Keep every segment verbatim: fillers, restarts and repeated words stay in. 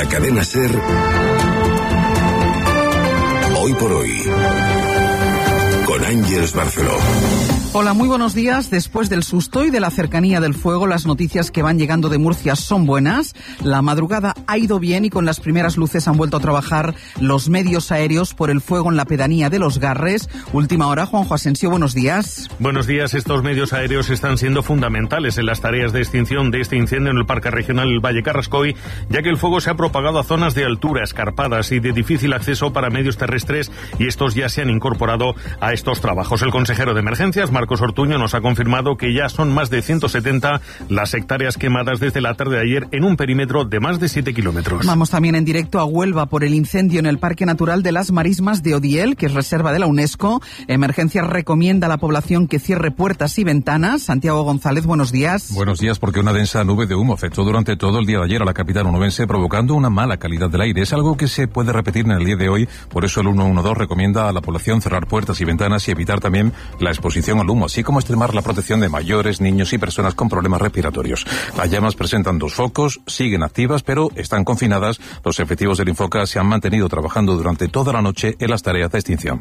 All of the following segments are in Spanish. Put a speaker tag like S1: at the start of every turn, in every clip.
S1: cadena SER, Hoy por Hoy, con Ángeles Barceló.
S2: Hola, muy buenos días. Después del susto y de la cercanía del fuego, las noticias que van llegando de Murcia son buenas. La madrugada ha ido bien y con las primeras luces han vuelto a trabajar los medios aéreos por el fuego en la pedanía de Los Garres. Última hora, Juanjo Asensio, buenos días.
S3: Buenos días. Estos medios aéreos están siendo fundamentales en las tareas de extinción de este incendio en el Parque Regional Valle Carrascoy, ya que el fuego se ha propagado a zonas de altura, escarpadas y de difícil acceso para medios terrestres, y estos ya se han incorporado a estos trabajos. El consejero de Emergencias, Marcos Ortuño, nos ha confirmado que ya son más de ciento setenta las hectáreas quemadas desde la tarde de ayer en un perímetro de más de siete kilómetros.
S2: Vamos también en directo a Huelva por el incendio en el Parque Natural de las Marismas de Odiel, que es reserva de la UNESCO. Emergencias recomienda a la población que cierre puertas y ventanas. Santiago González, buenos días.
S4: Buenos días, porque una densa nube de humo afectó durante todo el día de ayer a la capital onubense, provocando una mala calidad del aire. Es algo que se puede repetir en el día de hoy, por eso el ciento doce recomienda a la población cerrar puertas y ventanas y evitar también la exposición al humo, así como extremar la protección de mayores, niños y personas con problemas respiratorios. Las llamas presentan dos focos, siguen activas, pero están confinadas. Los efectivos del Infoca se han mantenido trabajando durante toda la noche en las tareas de extinción.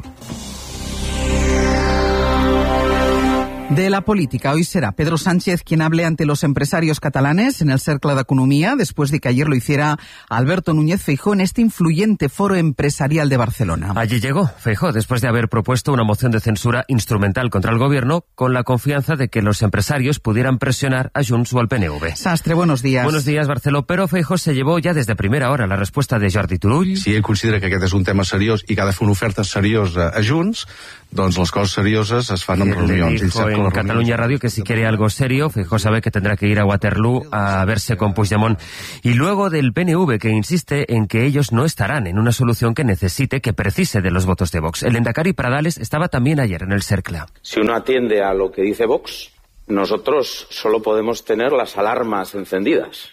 S2: De la política, hoy será Pedro Sánchez quien hable ante los empresarios catalanes en el Cercle d'Economia, después de que ayer lo hiciera Alberto Núñez Feijóo en este influyente foro empresarial de Barcelona.
S5: Allí llegó Feijóo, después de haber propuesto una moción de censura instrumental contra el gobierno, con la confianza de que los empresarios pudieran presionar a Junts o al P N V.
S2: Sastre, buenos días.
S5: Buenos días, Barceló. Però Feijóo se llevó ja des de primera hora la respuesta de Jordi Turull.
S6: Si ell considera que aquest és un tema seriós i que ha de fer una oferta seriosa a Junts, doncs les coses serioses es fan en reunions.
S5: Dijo en Cataluña Radio que si quiere algo serio, Feijóo sabe que tendrá que ir a Waterloo a verse con Puigdemont. Y luego del P N V, que insiste en que ellos no estarán en una solución que necesite, que precise de los votos de Vox. El Lehendakari Pradales estaba también ayer en el Cercle.
S7: Si uno atiende a lo que dice Vox, nosotros solo podemos tener las alarmas encendidas,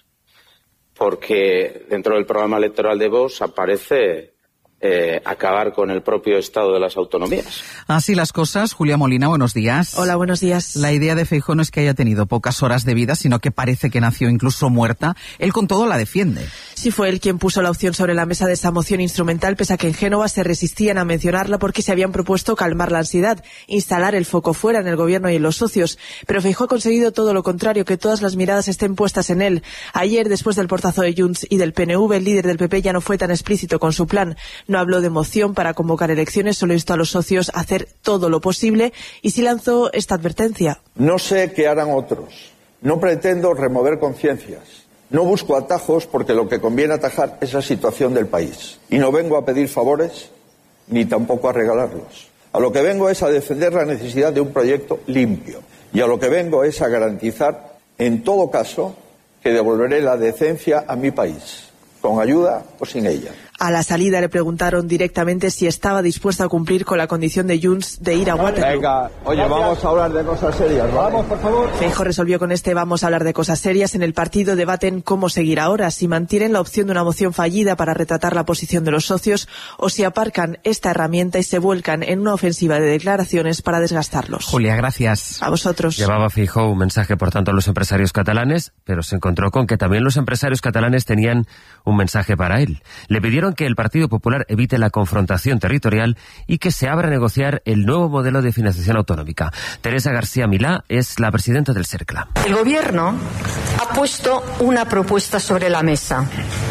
S7: porque dentro del programa electoral de Vox aparece Eh, acabar con el propio estado de las autonomías.
S2: Así las cosas. Julia Molina, buenos días.
S8: Hola, buenos días.
S2: La idea de Feijóo no es que haya tenido pocas horas de vida, sino que parece que nació incluso muerta. Él con todo la defiende.
S8: Sí, fue él quien puso la opción sobre la mesa de esa moción instrumental, pese a que en Génova se resistían a mencionarla porque se habían propuesto calmar la ansiedad, instalar el foco fuera en el gobierno y en los socios. Pero Feijóo ha conseguido todo lo contrario, que todas las miradas estén puestas en él. Ayer, después del portazo de Junts y del P N V, el líder del P P ya no fue tan explícito con su plan. No habló de moción para convocar elecciones, solo instó a los socios a hacer todo lo posible y sí lanzó esta advertencia.
S9: No sé qué harán otros. No pretendo remover conciencias. No busco atajos porque lo que conviene atajar es la situación del país. Y no vengo a pedir favores ni tampoco a regalarlos. A lo que vengo es a defender la necesidad de un proyecto limpio. Y a lo que vengo es a garantizar, en todo caso, que devolveré la decencia a mi país, con ayuda o sin ella.
S8: A la salida le preguntaron directamente si estaba dispuesto a cumplir con la condición de Junts de ir a Waterloo.
S9: Venga, oye, vamos a hablar de cosas serias, ¿vale? Vamos, por favor.
S8: Feijóo resolvió con este vamos a hablar de cosas serias. En el partido debaten cómo seguir ahora, si mantienen la opción de una moción fallida para retratar la posición de los socios o si aparcan esta herramienta y se vuelcan en una ofensiva de declaraciones para desgastarlos.
S2: Julia, gracias.
S8: A vosotros.
S5: Llevaba Feijóo un mensaje, por tanto, a los empresarios catalanes, pero se encontró con que también los empresarios catalanes tenían un mensaje para él. Le pidieron que el Partido Popular evite la confrontación territorial y que se abra a negociar el nuevo modelo de financiación autonómica. Teresa García Milá es la presidenta del Cercle.
S10: El Gobierno ha puesto una propuesta sobre la mesa.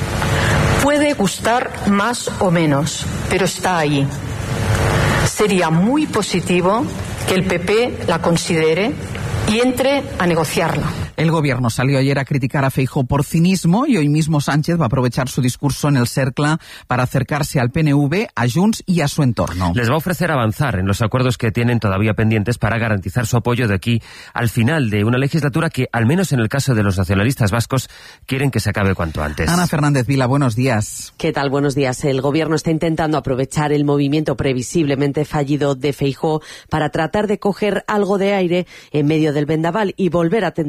S10: Puede gustar más o menos, pero está ahí. Sería muy positivo que el P P la considere y entre a negociarla.
S2: El gobierno salió ayer a criticar a Feijóo por cinismo y hoy mismo Sánchez va a aprovechar su discurso en el Cercle para acercarse al P N V, a Junts y a su entorno.
S5: Les va a ofrecer avanzar en los acuerdos que tienen todavía pendientes para garantizar su apoyo de aquí al final de una legislatura que, al menos en el caso de los nacionalistas vascos, quieren que se acabe cuanto antes.
S2: Ana Fernández Vila, buenos días.
S11: ¿Qué tal? Buenos días. El gobierno está intentando aprovechar el movimiento previsiblemente fallido de Feijóo para tratar de coger algo de aire en medio del vendaval y volver a tender puentes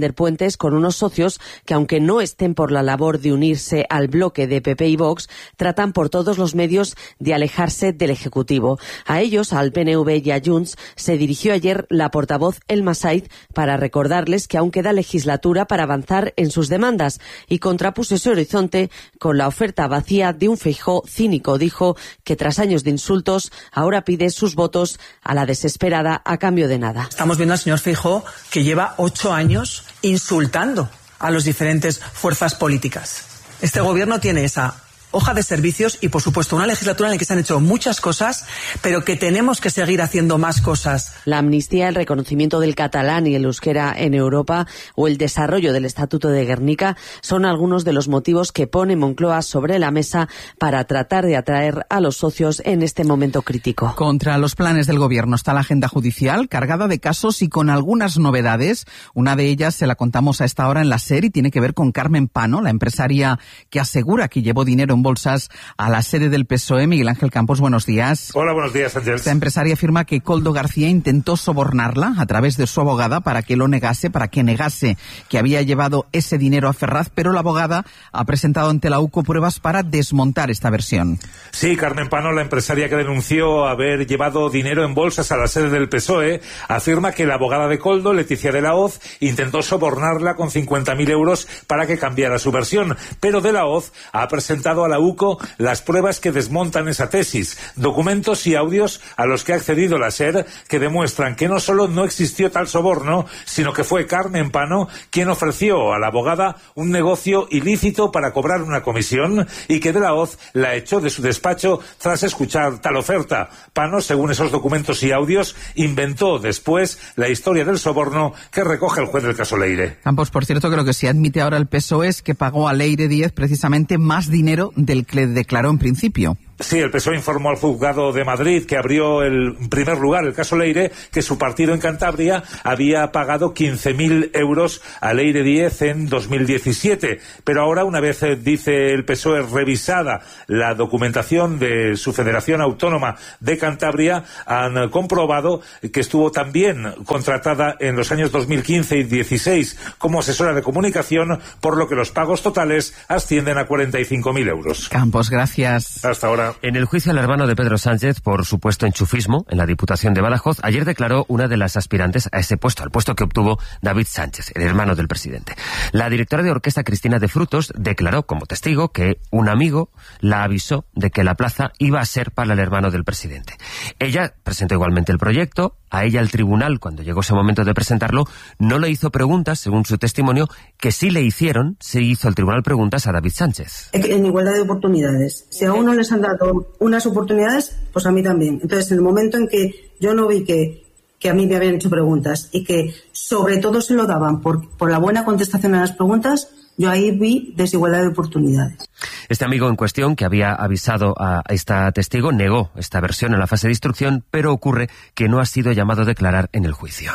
S11: Horizontes con unos socios que, aunque no estén por la labor de unirse al bloque de P P y Vox, tratan por todos los medios de alejarse del Ejecutivo. A ellos, al P N V y a Junts, se dirigió ayer la portavoz Elma Said para recordarles que aún queda legislatura para avanzar en sus demandas, y contrapuso ese horizonte con la oferta vacía de un Feijóo cínico. Dijo que tras años de insultos ahora pide sus votos a la desesperada a cambio de nada.
S12: Estamos viendo al señor Feijóo que lleva ocho años insultando a las diferentes fuerzas políticas. Este gobierno tiene esa hoja de servicios y, por supuesto, una legislatura en la que se han hecho muchas cosas, pero que tenemos que seguir haciendo más cosas.
S11: La amnistía, el reconocimiento del catalán y el euskera en Europa o el desarrollo del Estatuto de Gernika son algunos de los motivos que pone Moncloa sobre la mesa para tratar de atraer a los socios en este momento crítico.
S2: Contra los planes del gobierno está la agenda judicial, cargada de casos y con algunas novedades. Una de ellas se la contamos a esta hora en la SER y tiene que ver con Carmen Pano, la empresaria que asegura que llevó dinero en bolsas a la sede del P S O E. Miguel Ángel Campos, buenos días.
S13: Hola, buenos días, Ángel.
S2: Esta empresaria afirma que Koldo García intentó sobornarla a través de su abogada para que lo negase, para que negase que había llevado ese dinero a Ferraz, pero la abogada ha presentado ante la U C O pruebas para desmontar esta versión.
S13: Sí, Carmen Pano, la empresaria que denunció haber llevado dinero en bolsas a la sede del P S O E, afirma que la abogada de Koldo, Leticia de la Hoz, intentó sobornarla con cincuenta mil euros para que cambiara su versión, pero de la Hoz ha presentado a la U C O las pruebas que desmontan esa tesis, documentos y audios a los que ha accedido la SER que demuestran que no solo no existió tal soborno, sino que fue Carmen Pano quien ofreció a la abogada un negocio ilícito para cobrar una comisión y que de la Hoz la echó de su despacho tras escuchar tal oferta. Pano, según esos documentos y audios, inventó después la historia del soborno que recoge el juez del caso Leire.
S2: Campos, por cierto, que lo que sí admite ahora el P S O E es que pagó a Leire Díez precisamente más dinero del que le declaró en principio.
S13: Sí, el P S O E informó al juzgado de Madrid, que abrió el en primer lugar el caso Leire, que su partido en Cantabria había pagado quince mil euros a Leire Díez en dos mil diecisiete. Pero ahora, una vez, dice el P S O E, revisada la documentación de su Federación Autónoma de Cantabria, han comprobado que estuvo también contratada en los años dos mil quince y dieciséis como asesora de comunicación, por lo que los pagos totales ascienden a cuarenta y cinco mil euros.
S2: Campos, gracias.
S13: Hasta ahora.
S5: En el juicio al hermano de Pedro Sánchez por supuesto enchufismo en la Diputación de Badajoz, ayer declaró una de las aspirantes a ese puesto, al puesto que obtuvo David Sánchez, el hermano del presidente. La directora de orquesta Cristina de Frutos declaró como testigo que un amigo la avisó de que la plaza iba a ser para el hermano del presidente. Ella presentó igualmente el proyecto. A ella el tribunal, cuando llegó ese momento de presentarlo, no le hizo preguntas, según su testimonio, que sí le hicieron, se hizo el tribunal preguntas a David Sánchez.
S14: En igualdad de oportunidades. Si a uno les han dado unas oportunidades, pues a mí también. Entonces, en el momento en que yo no vi que, que a mí me habían hecho preguntas y que sobre todo se lo daban por, por la buena contestación a las preguntas, yo ahí vi desigualdad de oportunidades.
S5: Este amigo en cuestión, que había avisado a esta testigo, negó esta versión en la fase de instrucción, pero ocurre que no ha sido llamado a declarar en el juicio.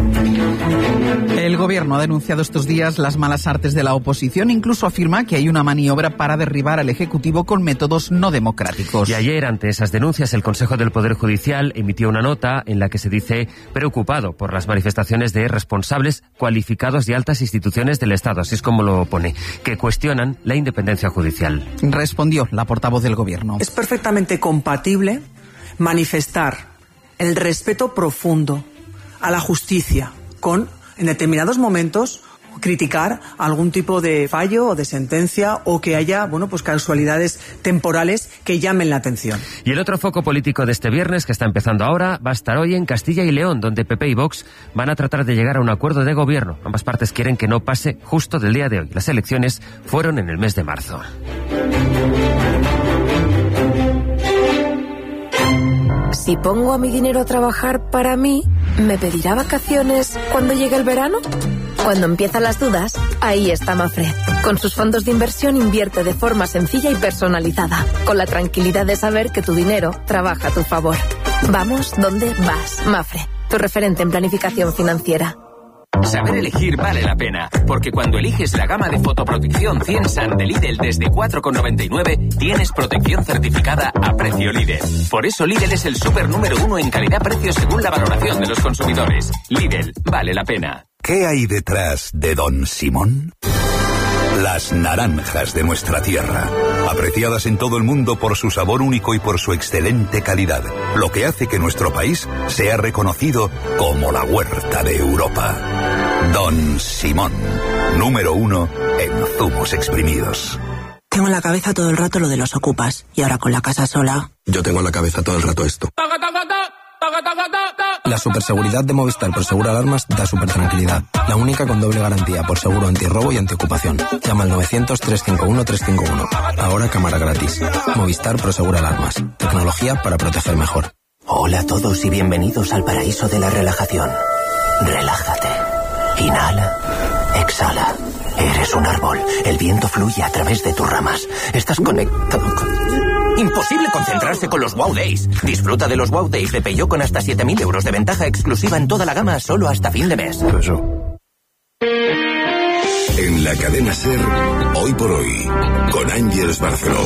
S2: El gobierno ha denunciado estos días las malas artes de la oposición, incluso afirma que hay una maniobra para derribar al Ejecutivo con métodos no democráticos.
S5: Y ayer, ante esas denuncias, el Consejo del Poder Judicial emitió una nota en la que se dice preocupado por las manifestaciones de responsables cualificados de altas instituciones del Estado, así es como lo pone, que cuestionan la independencia judicial.
S2: Respondió la portavoz del gobierno.
S12: Es perfectamente compatible manifestar el respeto profundo a la justicia con, en determinados momentos, criticar algún tipo de fallo o de sentencia o que haya, bueno, pues casualidades temporales que llamen la atención.
S5: Y el otro foco político de este viernes, que está empezando ahora, va a estar hoy en Castilla y León, donde P P y Vox van a tratar de llegar a un acuerdo de gobierno. Ambas partes quieren que no pase justo del día de hoy. Las elecciones fueron en el mes de marzo.
S15: Si pongo a mi dinero a trabajar para mí, ¿me pedirá vacaciones cuando llegue el verano? Cuando empiezan las dudas, ahí está Mafre. Con sus fondos de inversión invierte de forma sencilla y personalizada, con la tranquilidad de saber que tu dinero trabaja a tu favor. Vamos donde vas. Mafre, tu referente en planificación financiera.
S16: Saber elegir vale la pena, porque cuando eliges la gama de fotoprotección cien SAN de Lidl desde cuatro con noventa y nueve, tienes protección certificada a precio Lidl. Por eso Lidl es el súper número uno en calidad-precio según la valoración de los consumidores. Lidl, vale la pena.
S1: ¿Qué hay detrás de Don Simón? Las naranjas de nuestra tierra, apreciadas en todo el mundo por su sabor único y por su excelente calidad, lo que hace que nuestro país sea reconocido como la huerta de Europa. Don Simón, número uno en zumos exprimidos.
S17: Tengo en la cabeza todo el rato lo de los ocupas, y ahora con la casa sola...
S18: Yo tengo en la cabeza todo el rato esto. La superseguridad de Movistar por Seguro Alarmas da super tranquilidad. La única con doble garantía por seguro antirrobo y antiocupación. Llama al novecientos, trescientos cincuenta y uno, trescientos cincuenta y uno. Ahora cámara gratis. Movistar Pro Seguro Alarmas. Tecnología para proteger mejor.
S19: Hola a todos y bienvenidos al paraíso de la relajación. Relájate. Inhala. Exhala. Eres un árbol. El viento fluye a través de tus ramas. Estás conectado con... Imposible concentrarse con los Wow Days. Disfruta de los Wow Days de Peugeot con hasta siete mil euros de ventaja exclusiva en toda la gama solo hasta fin de mes.
S1: En la cadena SER, Hoy por Hoy, con Ángeles Barceló.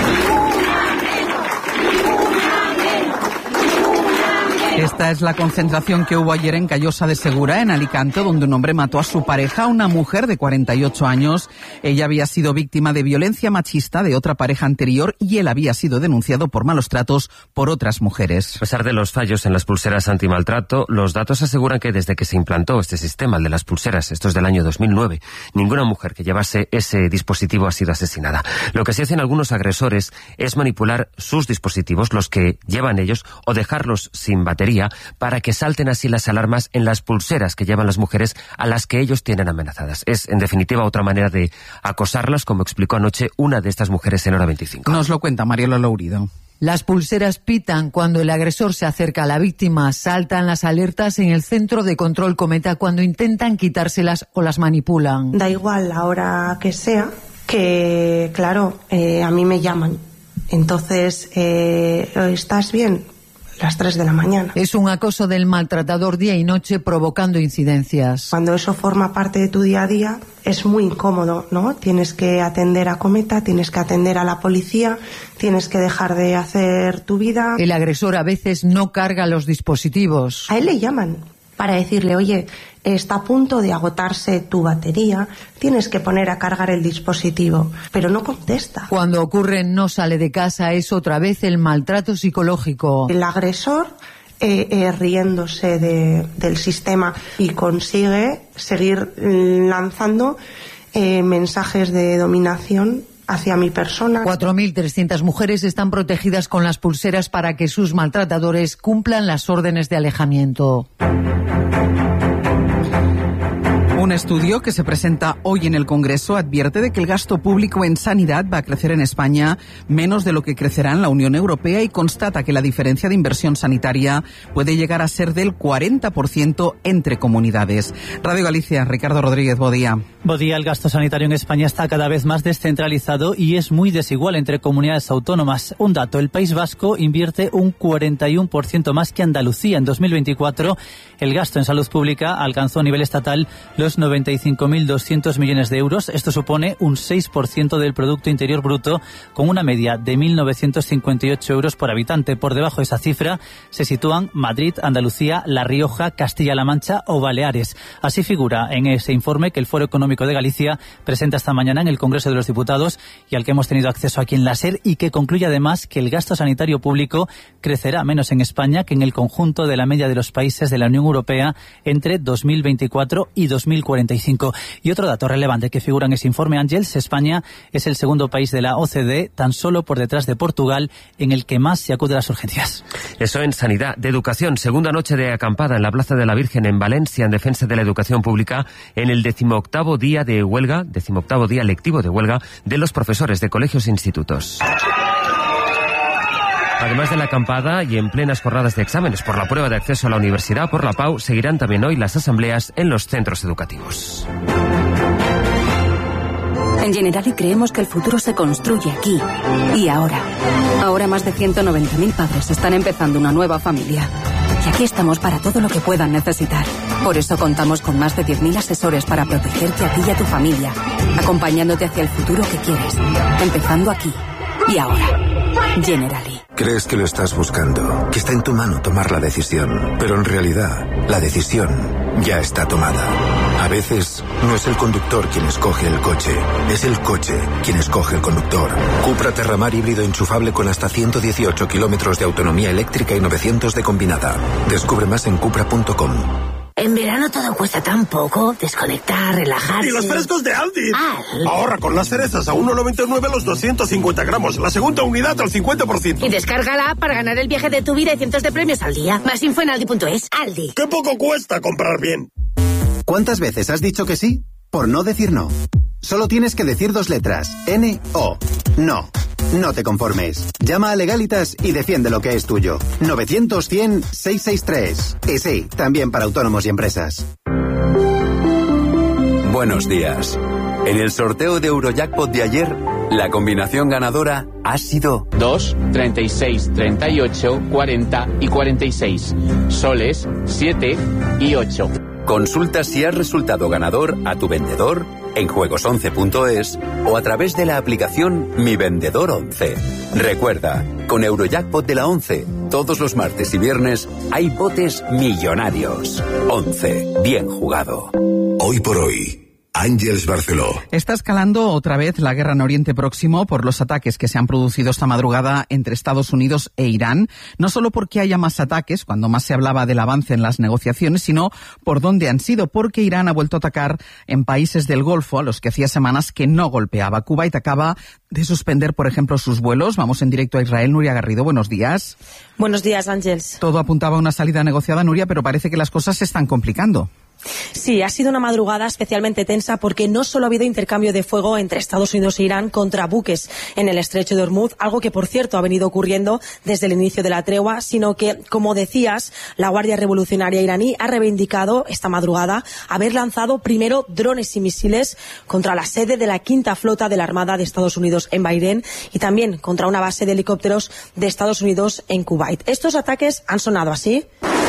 S2: Esta es la concentración que hubo ayer en Callosa de Segura, en Alicante, donde un hombre mató a su pareja, una mujer de cuarenta y ocho años. Ella había sido víctima de violencia machista de otra pareja anterior y él había sido denunciado por malos tratos por otras mujeres.
S5: A pesar de los fallos en las pulseras antimaltrato, los datos aseguran que desde que se implantó este sistema, el de las pulseras, esto es del año dos mil nueve, ninguna mujer que llevase ese dispositivo ha sido asesinada. Lo que sí hacen algunos agresores es manipular sus dispositivos, los que llevan ellos, o dejarlos sin batería, para que salten así las alarmas en las pulseras que llevan las mujeres a las que ellos tienen amenazadas. Es, en definitiva, otra manera de acosarlas, como explicó anoche una de estas mujeres en Hora veinticinco.
S2: Nos lo cuenta Mariela Lourido.
S20: Las pulseras pitan cuando el agresor se acerca a la víctima, saltan las alertas en el centro de control Cometa cuando intentan quitárselas o las manipulan.
S21: Da igual la hora que sea, que claro, eh, a mí me llaman. Entonces, eh, ¿estás bien? Las tres de la mañana.
S20: Es un acoso del maltratador día y noche provocando incidencias.
S21: Cuando eso forma parte de tu día a día es muy incómodo, ¿no? Tienes que atender a Cometa, tienes que atender a la policía, tienes que dejar de hacer tu vida.
S20: El agresor a veces no carga los dispositivos.
S21: A él le llaman para decirle, oye, está a punto de agotarse tu batería, tienes que poner a cargar el dispositivo, pero no contesta.
S20: Cuando ocurre no sale de casa es otra vez el maltrato psicológico.
S21: El agresor eh, eh, riéndose de, del sistema y consigue seguir lanzando eh, mensajes de dominación hacia mi persona.
S20: cuatro mil trescientas mujeres están protegidas con las pulseras para que sus maltratadores cumplan las órdenes de alejamiento.
S2: Un estudio que se presenta hoy en el Congreso advierte de que el gasto público en sanidad va a crecer en España menos de lo que crecerá en la Unión Europea y constata que la diferencia de inversión sanitaria puede llegar a ser del cuarenta por ciento entre comunidades. Radio Galicia, Ricardo Rodríguez, bo día.
S22: Bo día, el gasto sanitario en España está cada vez más descentralizado y es muy desigual entre comunidades autónomas. Un dato, el País Vasco invierte un cuarenta y uno por ciento más que Andalucía. En dos mil veinticuatro, el gasto en salud pública alcanzó a nivel estatal los noventa y cinco mil doscientos millones de euros. Esto supone un seis por ciento del Producto Interior Bruto, con una media de mil novecientos cincuenta y ocho euros por habitante. Por debajo de esa cifra se sitúan Madrid, Andalucía, La Rioja, Castilla-La Mancha o Baleares. Así figura en ese informe que el Foro Económico de Galicia presenta esta mañana en el Congreso de los Diputados y al que hemos tenido acceso aquí en la SER, y que concluye además que el gasto sanitario público crecerá menos en España que en el conjunto de la media de los países de la Unión Europea entre dos mil veinticuatro y dos mil cuarenta y cinco. Y otro dato relevante que figura en ese informe, Ángels, España es el segundo país de la O C D, tan solo por detrás de Portugal, en el que más se acude a las urgencias.
S5: Eso en sanidad. De educación, segunda noche de acampada en la Plaza de la Virgen en Valencia en defensa de la educación pública en el decimoctavo día de huelga, decimoctavo día lectivo de huelga de los profesores de colegios e institutos. Además de la acampada y en plenas jornadas de exámenes por la prueba de acceso a la universidad por la Pau, seguirán también hoy las asambleas en los centros educativos.
S23: En Generali creemos que el futuro se construye aquí y ahora. Ahora más de ciento noventa mil padres están empezando una nueva familia. Y aquí estamos para todo lo que puedan necesitar. Por eso contamos con más de diez mil asesores para protegerte a ti y a tu familia, acompañándote hacia el futuro que quieres, empezando aquí. Y ahora, Generali.
S3: Crees que lo estás buscando, que está en tu mano tomar la decisión, pero en realidad, la decisión ya está tomada. A veces, no es el conductor quien escoge el coche, es el coche quien escoge el conductor. Cupra Terramar híbrido enchufable con hasta ciento dieciocho kilómetros de autonomía eléctrica y novecientos de combinada. Descubre más en cupra punto com.
S4: En verano todo cuesta tan poco. Desconectar, relajarse.
S6: ¡Y los frescos de Aldi!
S4: Aldi.
S6: Ahorra con las cerezas a uno noventa y nueve los doscientos cincuenta gramos. La segunda unidad al cincuenta por ciento.
S4: Y descárgala para ganar el viaje de tu vida y cientos de premios al día. Más info en aldi punto es. Aldi.
S6: ¡Qué poco cuesta comprar bien!
S24: ¿Cuántas veces has dicho que sí? Por no decir no. Solo tienes que decir dos letras. N O. No. No te conformes. Llama a Legalitas y defiende lo que es tuyo. novecientos cien seiscientos sesenta y tres. Y sí, también para autónomos y empresas.
S25: Buenos días. En el sorteo de Eurojackpot de ayer, la combinación ganadora ha sido
S26: dos, treinta y seis, treinta y ocho, cuarenta y cuarenta y seis. Soles, siete y ocho.
S25: Consulta si has resultado ganador a tu vendedor en juegos once punto es o a través de la aplicación Mi Vendedor once. Recuerda, con Eurojackpot de la once, todos los martes y viernes hay botes millonarios. once. Bien jugado.
S1: Hoy por hoy, Ángels Barceló.
S2: Está escalando otra vez la guerra en Oriente Próximo por los ataques que se han producido esta madrugada entre Estados Unidos e Irán. No solo porque haya más ataques, cuando más se hablaba del avance en las negociaciones, sino por dónde han sido, porque Irán ha vuelto a atacar en países del Golfo a los que hacía semanas que no golpeaba. Kuwait acaba de suspender, por ejemplo, sus vuelos. Vamos en directo a Israel. Nuria Garrido, buenos días.
S27: Buenos días, Ángels.
S2: Todo apuntaba a una salida negociada, Nuria, pero parece que las cosas se están complicando.
S27: Sí, ha sido una madrugada especialmente tensa porque no solo ha habido intercambio de fuego entre Estados Unidos e Irán contra buques en el estrecho de Hormuz, algo que, por cierto, ha venido ocurriendo desde el inicio de la tregua, sino que, como decías, la Guardia Revolucionaria iraní ha reivindicado esta madrugada haber lanzado primero drones y misiles contra la sede de la quinta flota de la Armada de Estados Unidos en Bahrein y también contra una base de helicópteros de Estados Unidos en Kuwait. Estos ataques han sonado así.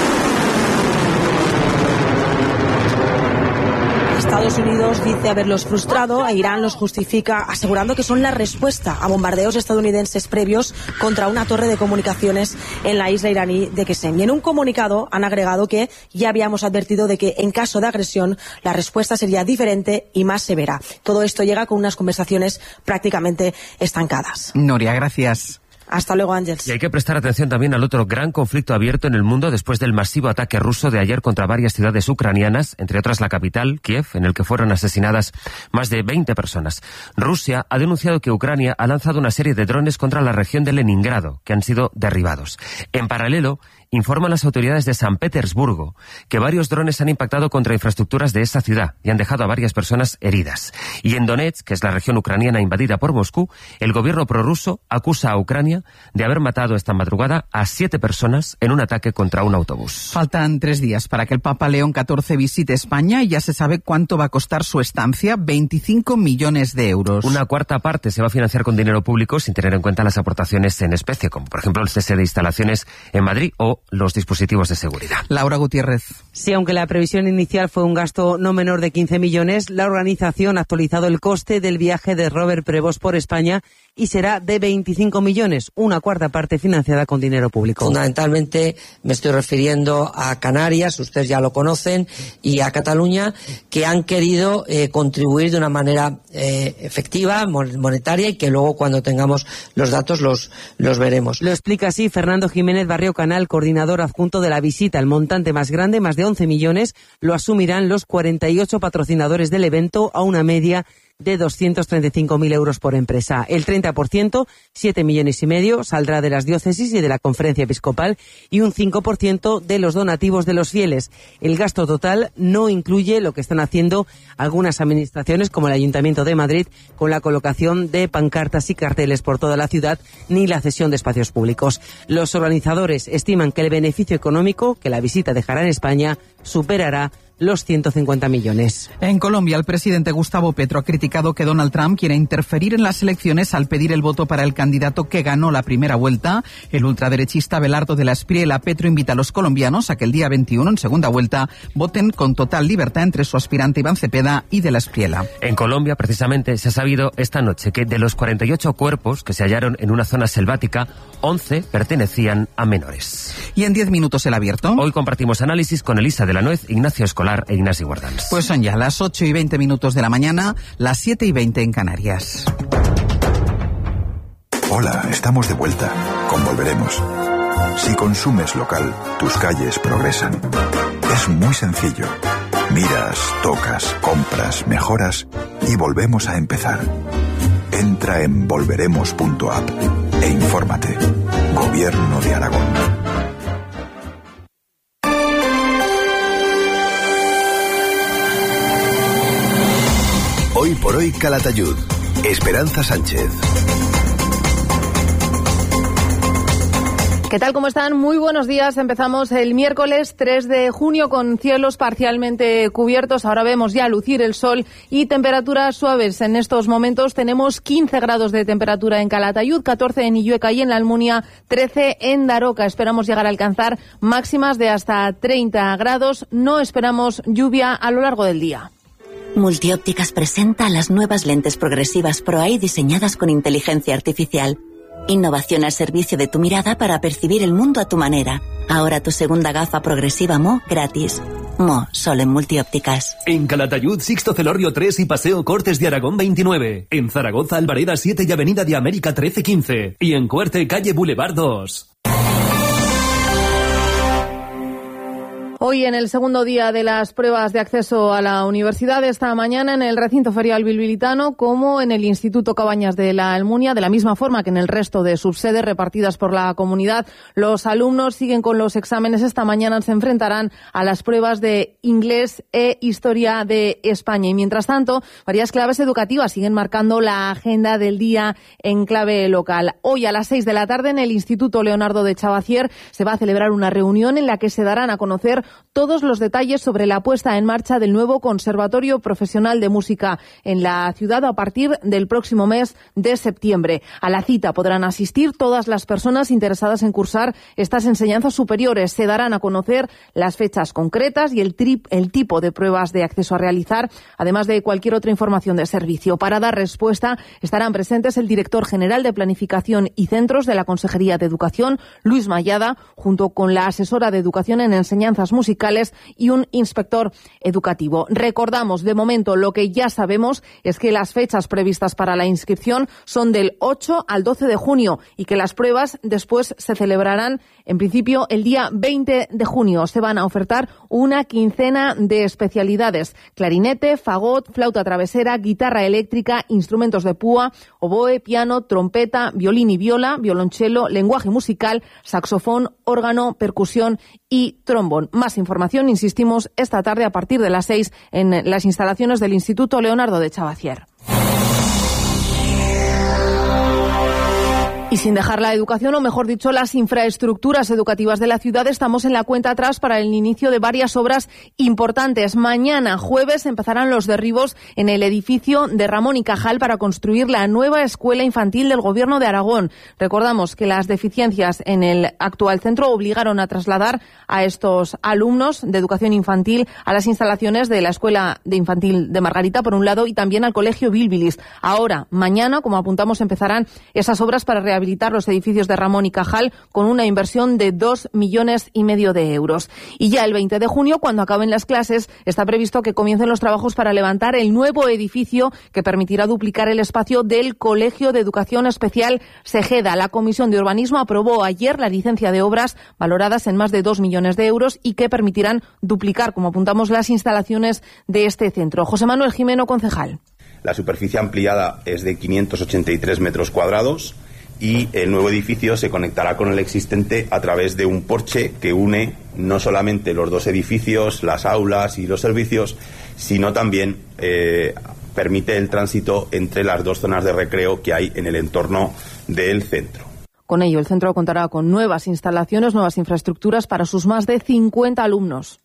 S27: Estados Unidos dice haberlos frustrado e Irán los justifica asegurando que son la respuesta a bombardeos estadounidenses previos contra una torre de comunicaciones en la isla iraní de Qesem. Y en un comunicado han agregado que ya habíamos advertido de que en caso de agresión la respuesta sería diferente y más severa. Todo esto llega con unas conversaciones prácticamente estancadas.
S2: Noria, gracias.
S27: Hasta luego, Ángels.
S5: Y hay que prestar atención también al otro gran conflicto abierto en el mundo después del masivo ataque ruso de ayer contra varias ciudades ucranianas, entre otras la capital, Kiev, en el que fueron asesinadas más de veinte personas. Rusia ha denunciado que Ucrania ha lanzado una serie de drones contra la región de Leningrado, que han sido derribados. En paralelo, informan las autoridades de San Petersburgo que varios drones han impactado contra infraestructuras de esa ciudad y han dejado a varias personas heridas. Y en Donetsk, que es la región ucraniana invadida por Moscú, el gobierno prorruso acusa a Ucrania de haber matado esta madrugada a siete personas en un ataque contra un autobús.
S2: Faltan tres días para que el Papa León catorce visite España y ya se sabe cuánto va a costar su estancia, veinticinco millones de euros.
S5: Una cuarta parte se va a financiar con dinero público sin tener en cuenta las aportaciones en especie, como por ejemplo el cese de instalaciones en Madrid o los dispositivos de seguridad.
S2: Laura Gutiérrez.
S28: Sí, aunque la previsión inicial fue un gasto no menor de quince millones, la organización ha actualizado el coste del viaje de Robert Prevost por España y será de veinticinco millones, una cuarta parte financiada con dinero público.
S29: Fundamentalmente me estoy refiriendo a Canarias, ustedes ya lo conocen, y a Cataluña, que han querido eh, contribuir de una manera eh, efectiva, monetaria, y que luego cuando tengamos los datos los, los veremos.
S28: Lo explica así Fernando Jiménez Barrio Canal, coordinador adjunto de la visita. El montante más grande, más de once millones, lo asumirán los cuarenta y ocho patrocinadores del evento a una media de doscientos treinta y cinco mil euros por empresa. El treinta por ciento, siete millones y medio, saldrá de las diócesis y de la conferencia episcopal y un cinco por ciento de los donativos de los fieles. El gasto total no incluye lo que están haciendo algunas administraciones como el Ayuntamiento de Madrid con la colocación de pancartas y carteles por toda la ciudad ni la cesión de espacios públicos. Los organizadores estiman que el beneficio económico que la visita dejará en España superará los ciento cincuenta millones.
S2: En Colombia, el presidente Gustavo Petro ha criticado que Donald Trump quiere interferir en las elecciones al pedir el voto para el candidato que ganó la primera vuelta. El ultraderechista Abelardo de la Espriella Petro invita a los colombianos a que el día veintiuno, en segunda vuelta, voten con total libertad entre su aspirante Iván Cepeda y de la Espriella.
S5: En Colombia, precisamente, se ha sabido esta noche que de los cuarenta y ocho cuerpos que se hallaron en una zona selvática, once pertenecían a menores.
S2: Y en diez minutos el abierto.
S5: Hoy compartimos análisis con Elisa de la Nuez, Ignacio Escolar e Ignasi Guardans.
S2: Pues son ya las ocho y veinte minutos de la mañana, las siete y veinte en Canarias.
S7: Hola, estamos de vuelta. Con Volveremos. Si consumes local, tus calles progresan. Es muy sencillo. Miras, tocas, compras, mejoras y volvemos a empezar. Entra en volveremos punto app e infórmate. Gobierno de Aragón.
S8: Hoy por hoy Calatayud. Esperanza Sánchez.
S9: ¿Qué tal? ¿Cómo están? Muy buenos días. Empezamos el miércoles tres de junio con cielos parcialmente cubiertos. Ahora vemos ya lucir el sol y temperaturas suaves. En estos momentos tenemos quince grados de temperatura en Calatayud, catorce en Illueca y en la Almunia, trece en Daroca. Esperamos llegar a alcanzar máximas de hasta treinta grados. No esperamos lluvia a lo largo del día.
S10: Multiópticas presenta las nuevas lentes progresivas ProEye diseñadas con inteligencia artificial. Innovación al servicio de tu mirada para percibir el mundo a tu manera. Ahora tu segunda gafa progresiva M O gratis. M O, solo en Multiópticas.
S11: En Calatayud, Sixto Celorio tres y Paseo Cortes de Aragón veintinueve. En Zaragoza, Albareda siete y Avenida de América trece quince. Y en Cuerte, calle Boulevard dos.
S9: Hoy, en el segundo día de las pruebas de acceso a la universidad, esta mañana en el recinto ferial bilbilitano, como en el Instituto Cabañas de la Almunia, de la misma forma que en el resto de subsedes repartidas por la comunidad, los alumnos siguen con los exámenes. Esta mañana se enfrentarán a las pruebas de inglés e historia de España. Y mientras tanto, varias claves educativas siguen marcando la agenda del día en clave local. Hoy, a las seis de la tarde, en el Instituto Leonardo de Chavacier, se va a celebrar una reunión en la que se darán a conocer todos los detalles sobre la puesta en marcha del nuevo Conservatorio Profesional de Música en la ciudad a partir del próximo mes de septiembre. A la cita podrán asistir todas las personas interesadas en cursar estas enseñanzas superiores. Se darán a conocer las fechas concretas y el, trip, el tipo de pruebas de acceso a realizar, además de cualquier otra información de servicio. Para dar respuesta estarán presentes el director general de Planificación y Centros de la Consejería de Educación, Luis Mayada, junto con la asesora de Educación en Enseñanzas Musicales musicales y un inspector educativo. Recordamos, de momento, lo que ya sabemos es que las fechas previstas para la inscripción son del ocho al doce de junio y que las pruebas después se celebrarán, en principio, el día veinte de junio. Se van a ofertar una quincena de especialidades: clarinete, fagot, flauta travesera, guitarra eléctrica, instrumentos de púa, oboe, piano, trompeta, violín y viola, violonchelo, lenguaje musical, saxofón, órgano, percusión y trombón. Más información, insistimos, esta tarde a partir de las seis en las instalaciones del Instituto Leonardo de Chavacier. Y sin dejar la educación, o mejor dicho, las infraestructuras educativas de la ciudad, estamos en la cuenta atrás para el inicio de varias obras importantes. Mañana, jueves, empezarán los derribos en el edificio de Ramón y Cajal para construir la nueva escuela infantil del Gobierno de Aragón. Recordamos que las deficiencias en el actual centro obligaron a trasladar a estos alumnos de educación infantil a las instalaciones de la Escuela de Infantil de Margarita, por un lado, y también al Colegio Bilbilis. Ahora, mañana, como apuntamos, empezarán esas obras para rehabilitar habilitar los edificios de Ramón y Cajal con una inversión de dos millones y medio de euros. Y ya el veinte de junio, cuando acaben las clases, está previsto que comiencen los trabajos para levantar el nuevo edificio que permitirá duplicar el espacio del Colegio de Educación Especial Segeda. La Comisión de Urbanismo aprobó ayer la licencia de obras valoradas en más de dos millones de euros y que permitirán duplicar, como apuntamos, las instalaciones de este centro. José Manuel Jimeno, concejal.
S12: La superficie ampliada es de quinientos ochenta y tres metros cuadrados y el nuevo edificio se conectará con el existente a través de un porche que une no solamente los dos edificios, las aulas y los servicios, sino también eh, permite el tránsito entre las dos zonas de recreo que hay en el entorno del centro.
S9: Con ello, el centro contará con nuevas instalaciones, nuevas infraestructuras para sus más de cincuenta alumnos.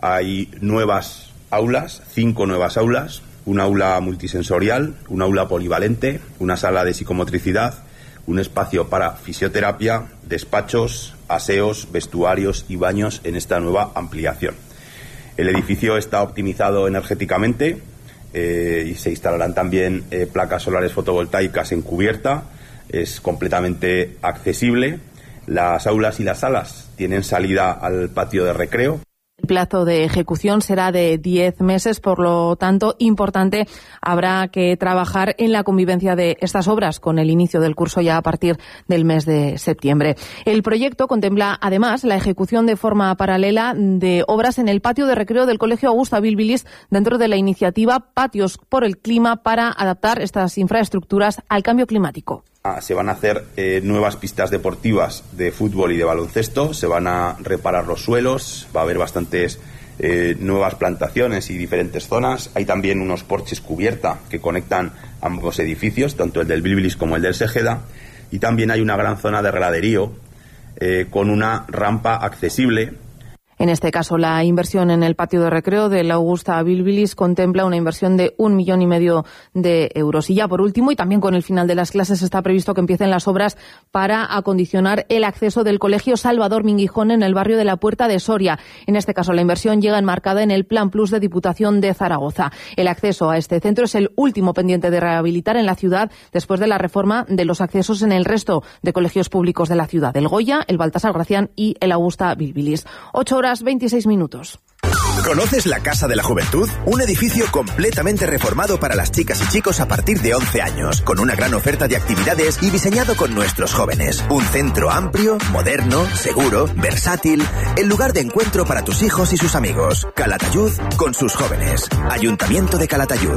S12: hay nuevas aulas, cinco nuevas aulas, una aula multisensorial, una aula polivalente, una sala de psicomotricidad, un espacio para fisioterapia, despachos, aseos, vestuarios y baños en esta nueva ampliación. El edificio está optimizado energéticamente eh, y se instalarán también eh, placas solares fotovoltaicas en cubierta. Es completamente accesible. Las aulas y las salas tienen salida al patio de recreo.
S9: El plazo de ejecución será de diez meses, por lo tanto, importante, habrá que trabajar en la convivencia de estas obras con el inicio del curso ya a partir del mes de septiembre. El proyecto contempla, además, la ejecución de forma paralela de obras en el patio de recreo del Colegio Augusta Bilbilis dentro de la iniciativa Patios por el Clima para adaptar estas infraestructuras al cambio climático.
S12: Se van a hacer eh, nuevas pistas deportivas de fútbol y de baloncesto, se van a reparar los suelos, va a haber bastantes eh, nuevas plantaciones y diferentes zonas. Hay también unos porches cubierta que conectan ambos edificios, tanto el del Bilbilis como el del Segeda, y también hay una gran zona de reladerío eh, con una rampa accesible.
S9: En este caso, la inversión en el patio de recreo de la Augusta Bilbilis contempla una inversión de un millón y medio de euros. Y ya por último, y también con el final de las clases, está previsto que empiecen las obras para acondicionar el acceso del Colegio Salvador Minguijón en el barrio de la Puerta de Soria. En este caso, la inversión llega enmarcada en el Plan Plus de Diputación de Zaragoza. El acceso a este centro es el último pendiente de rehabilitar en la ciudad después de la reforma de los accesos en el resto de colegios públicos de la ciudad, el Goya, el Baltasar Gracián y el Augusta Bilbilis. Ocho horas veintiséis minutos.
S8: ¿Conoces la Casa de la Juventud? Un edificio completamente reformado para las chicas y chicos a partir de once años, con una gran oferta de actividades y diseñado con nuestros jóvenes. Un centro amplio, moderno, seguro, versátil, el lugar de encuentro para tus hijos y sus amigos. Calatayud con sus jóvenes. Ayuntamiento de Calatayud.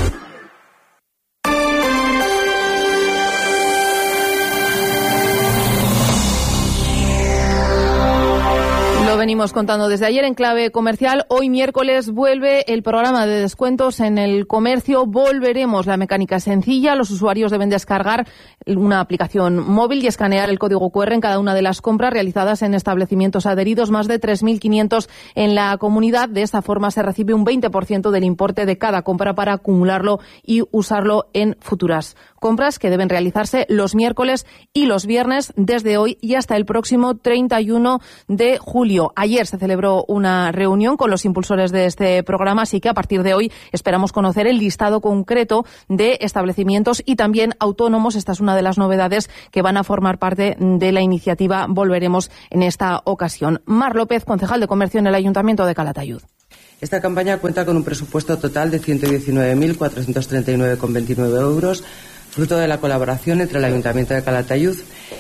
S9: Lo venimos contando desde ayer en Clave Comercial. Hoy miércoles vuelve el programa de descuentos en el comercio. Volveremos. La mecánica es sencilla. Los usuarios deben descargar una aplicación móvil y escanear el código cu erre en cada una de las compras realizadas en establecimientos adheridos, más de tres mil quinientos en la comunidad. De esta forma se recibe un veinte por ciento del importe de cada compra para acumularlo y usarlo en futuras compras que deben realizarse los miércoles y los viernes desde hoy y hasta el próximo treinta y uno de julio. Ayer se celebró una reunión con los impulsores de este programa, así que a partir de hoy esperamos conocer el listado concreto de establecimientos y también autónomos. Esta es una de las novedades que van a formar parte de la iniciativa Volveremos en esta ocasión. Mar López, concejal de Comercio en el Ayuntamiento de Calatayud.
S28: Esta campaña cuenta con un presupuesto total de ciento diecinueve mil cuatrocientos treinta y nueve coma veintinueve euros, fruto de la colaboración entre el Ayuntamiento de Calatayud,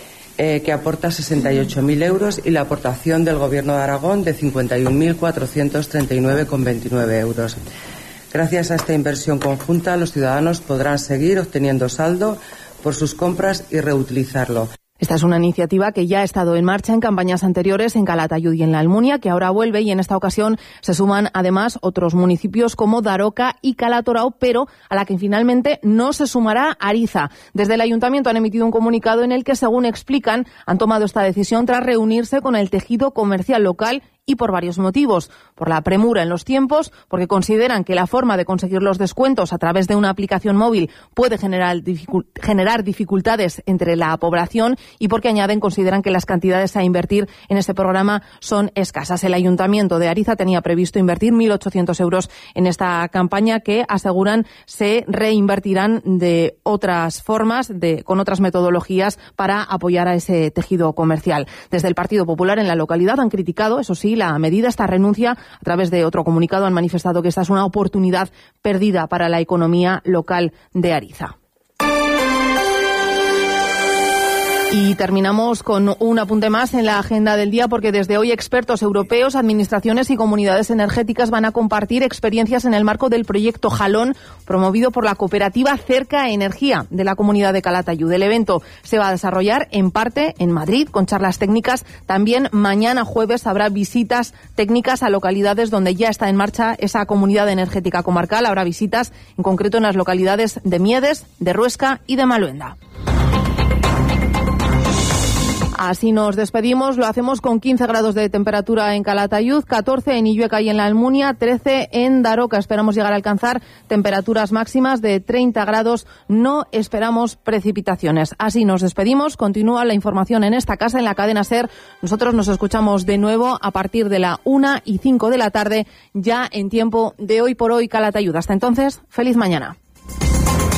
S28: eh, que aporta sesenta y ocho mil euros, y la aportación del Gobierno de Aragón de cincuenta y un mil cuatrocientos treinta y nueve coma veintinueve euros. Gracias a esta inversión conjunta, los ciudadanos podrán seguir obteniendo saldo por sus compras y reutilizarlo.
S9: Esta es una iniciativa que ya ha estado en marcha en campañas anteriores en Calatayud y en la Almunia, que ahora vuelve, y en esta ocasión se suman además otros municipios como Daroca y Calatorao, pero a la que finalmente no se sumará Ariza. Desde el Ayuntamiento han emitido un comunicado en el que, según explican, han tomado esta decisión tras reunirse con el tejido comercial local y por varios motivos. Por la premura en los tiempos, porque consideran que la forma de conseguir los descuentos a través de una aplicación móvil puede generar, dificult- generar dificultades entre la población, y porque, añaden, consideran que las cantidades a invertir en este programa son escasas. El Ayuntamiento de Ariza tenía previsto invertir mil ochocientos euros en esta campaña, que aseguran se reinvertirán de otras formas, de, con otras metodologías, para apoyar a ese tejido comercial. Desde el Partido Popular en la localidad han criticado, eso sí, la medida, esta renuncia. A través de otro comunicado han manifestado que esta es una oportunidad perdida para la economía local de Ariza. Y terminamos con un apunte más en la agenda del día, porque desde hoy expertos europeos, administraciones y comunidades energéticas van a compartir experiencias en el marco del proyecto Jalón, promovido por la cooperativa Cerca Energía de la Comunidad de Calatayud. El evento se va a desarrollar en parte en Madrid, con charlas técnicas. También mañana jueves habrá visitas técnicas a localidades donde ya está en marcha esa comunidad energética comarcal. Habrá visitas en concreto en las localidades de Miedes, de Ruesca y de Maluenda. Así nos despedimos, lo hacemos con quince grados de temperatura en Calatayud, catorce en Illueca y en la Almunia, trece en Daroca. Esperamos llegar a alcanzar temperaturas máximas de treinta grados, no esperamos precipitaciones. Así nos despedimos, continúa la información en esta casa, en la cadena SER. Nosotros nos escuchamos de nuevo a partir de la una y cinco de la tarde, ya en tiempo de Hoy por Hoy Calatayud. Hasta entonces, feliz mañana.